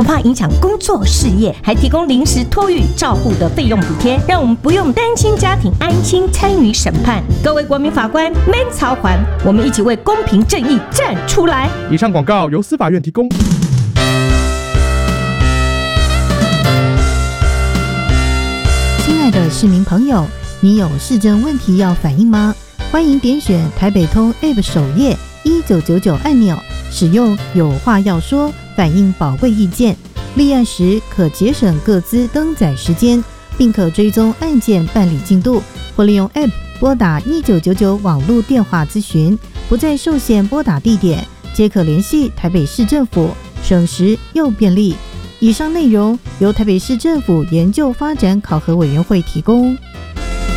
怕影响工作事业，还提供临时托育照护的费用补贴，让我们不用担心家庭，安心参与审判。各位国民法官免操烦，我们一起为公平正义站出来。 以上广告由司法院提供。 亲爱的市民朋友，你有市政问题要反映吗？欢迎点选台北通 App 首页1999按钮，使用有话要说反映宝贵意见，立案时可节省个资登载时间，并可追踪案件办理进度，或利用 App 拨打1999网络电话咨询，不再受限拨打地点，皆可联系台北市政府，省时又便利。以上内容由台北市政府研究发展考核委员会提供。